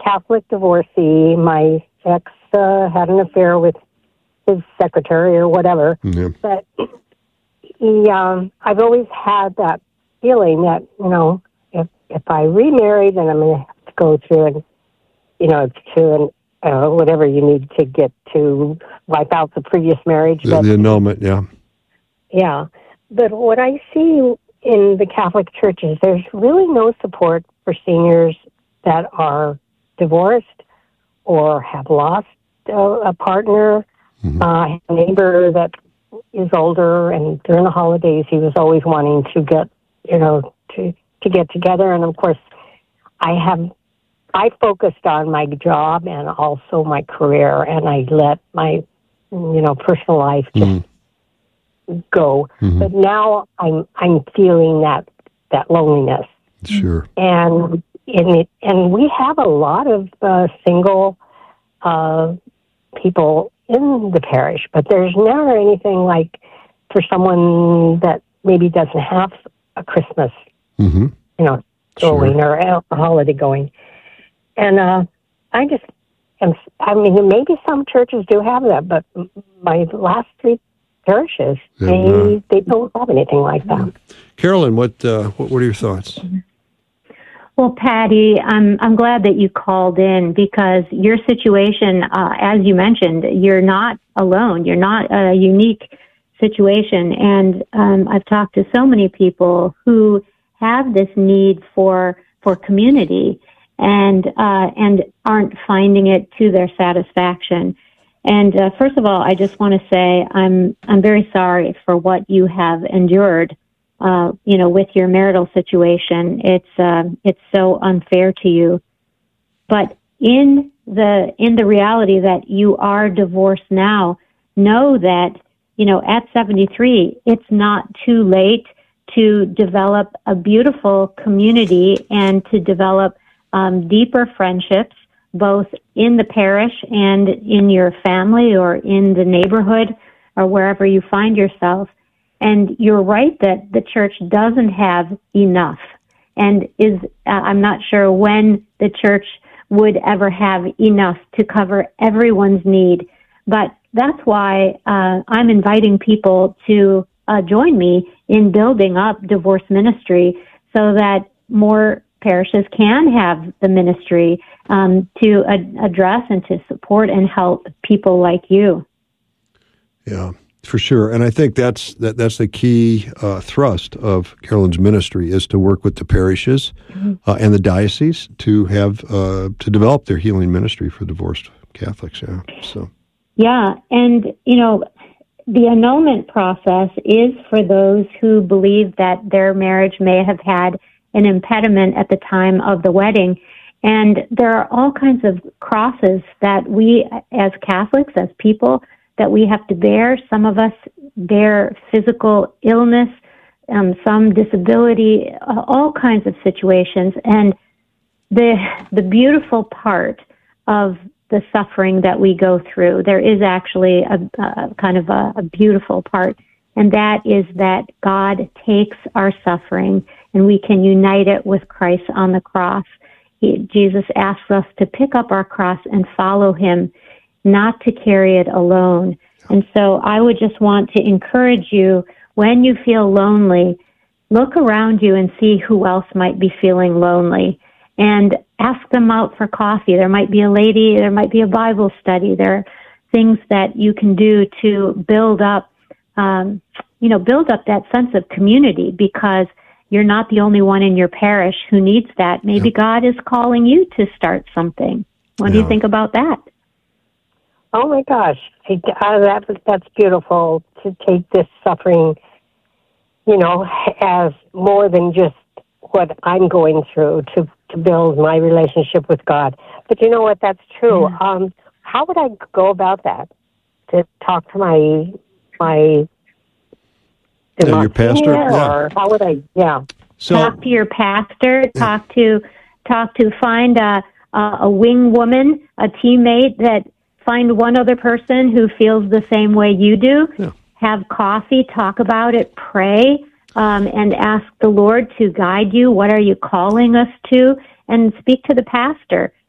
Catholic divorcee. My ex had an affair with his secretary or whatever. Yeah. But I've always had that feeling that, if I remarry, then I'm going to have to go through whatever you need to get to wipe out the previous marriage. The annulment, yeah. Yeah. But what I see in the Catholic churches, there's really no support for seniors that are divorced or have lost a partner. Mm-hmm. I have a neighbor that is older, and during the holidays, he was always wanting to get, to get together. And of course, I focused on my job and also my career, and I let my, personal life just go. Mm-hmm. But now I'm feeling that loneliness. Sure. And we have a lot of single people in the parish, but there's never anything like for someone that maybe doesn't have a Christmas, going or a holiday going. And maybe some churches do have that, but my last 3 parishes, they don't have anything like that. Carolyn, what are your thoughts? Well, Patty, I'm glad that you called in, because your situation, as you mentioned, you're not alone. You're not a unique situation. And I've talked to so many people who have this need for community and aren't finding it to their satisfaction. And first of all, I just want to say I'm very sorry for what you have endured. With your marital situation. It's so unfair to you. But in the reality that you are divorced now, know that, at 73, it's not too late to develop a beautiful community and to develop deeper friendships, both in the parish and in your family or in the neighborhood or wherever you find yourself. And you're right that the church doesn't have enough, and I'm not sure when the church would ever have enough to cover everyone's need. But that's why I'm inviting people to join me in building up divorce ministry so that more parishes can have the ministry to address and to support and help people like you. Yeah. For sure, and I think that's the key thrust of Carolyn's ministry is to work with the parishes and the diocese to have to develop their healing ministry for divorced Catholics. Yeah, so and the annulment process is for those who believe that their marriage may have had an impediment at the time of the wedding, and there are all kinds of crosses that we as Catholics, as people, that we have to bear. Some of us bear physical illness, some disability, all kinds of situations. And the beautiful part of the suffering that we go through, there is actually a kind of a beautiful part, and that is that God takes our suffering and we can unite it with Christ on the cross. Jesus asks us to pick up our cross and follow him, not to carry it alone. And so I would just want to encourage you, when you feel lonely, look around you and see who else might be feeling lonely, and ask them out for coffee. There might be a lady, there might be a Bible study. There are things that you can do to build up that sense of community, because you're not the only one in your parish who needs that. Maybe God is calling you to start something. What do you think about that? Oh my gosh, that's beautiful to take this suffering, as more than just what I'm going through to build my relationship with God. But you know what? That's true. Yeah. How would I go about that? To talk to my your pastor? Or how would I? Yeah. So, talk to your pastor. Talk to find a wing woman, a teammate that. Find one other person who feels the same way you do. Yeah. Have coffee, talk about it, pray, and ask the Lord to guide you. What are you calling us to? And speak to the pastor.